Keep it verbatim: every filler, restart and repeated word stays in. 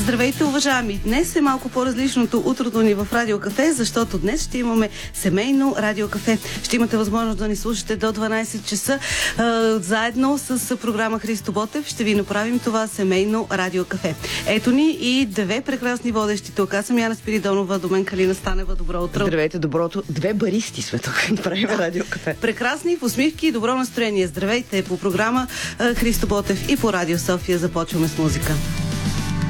Здравейте, уважаеми! Днес е малко по-различното утрото ни в Радио Кафе, защото днес ще имаме семейно Радио Кафе. Ще имате възможност да ни слушате до дванайсет часа. А, заедно с програма Христо Ботев ще ви направим това семейно Радио Кафе. Ето ни и две прекрасни водещи тук. Аз съм Яна Спиридонова, до мен Калина Станева. Добро утро! Здравейте, доброто. Две баристи сме тук да правим да. Радио Кафе. Прекрасни, в усмивки и добро настроение. Здравейте! По програма Христо Ботев и по Радио София започваме с музика.